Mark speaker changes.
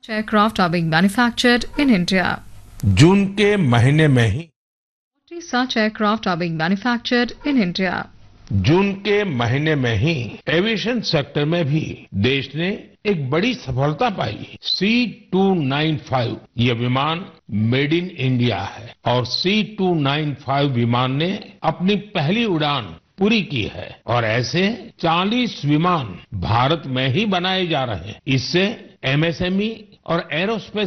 Speaker 1: aircraft are being manufactured in India.
Speaker 2: जून के महीने में ही
Speaker 1: 40 such aircraft are being manufactured in India.
Speaker 2: जून के महीने में ही एविएशन सेक्टर में भी देश ने एक बड़ी सफलता पाई। C295 ये विमान मेड इन इंडिया है और C295 विमान ने अपनी पहली उड़ान पूरी की है और ऐसे 40 विमान भारत में ही बनाए जा रहे हैं। इससे एमएसएमई और एरोस्पेस